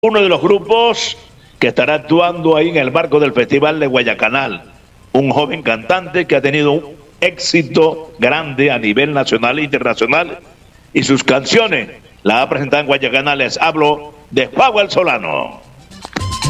uno de los grupos que estará actuando ahí en el marco del Festival de Guayacanal. Un joven cantante que ha tenido un éxito grande a nivel nacional e internacional y sus canciones las ha presentado en Guayacanal. Les hablo de Fauel Solano.